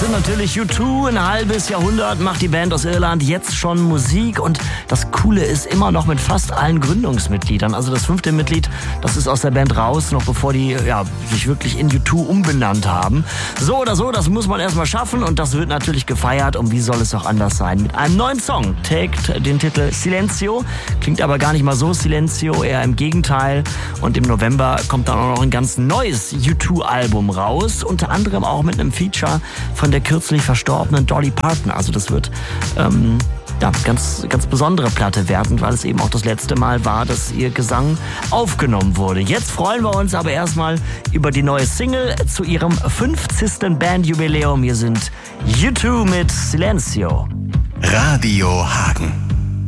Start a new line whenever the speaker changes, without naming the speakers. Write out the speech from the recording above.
sind natürlich U2. Ein halbes Jahrhundert macht die Band aus Irland jetzt schon Musik. Und das Coole ist immer noch mit fast allen Gründungsmitgliedern. Also das 5. Mitglied, das ist aus der Band raus, noch bevor die sich wirklich in U2 umbenannt haben. So oder so, das muss man erstmal schaffen. Und das wird natürlich gefeiert. Und wie soll es auch anders sein? Mit einem neuen Song. Trägt den Titel Silenzio. Klingt aber gar nicht mal so Silenzio, eher im Gegenteil. Und im November kommt dann auch noch ein ganz neues U2-Album raus. Unter anderem auch mit einem Feature von der kürzlich verstorbenen Dolly Parton. Also das wird ganz, ganz besondere Platte werden, weil es eben auch das letzte Mal war, dass ihr Gesang aufgenommen wurde. Jetzt freuen wir uns aber erstmal über die neue Single zu ihrem 50. Bandjubiläum. Hier sind U2 mit Silenzio.
Radio Hagen.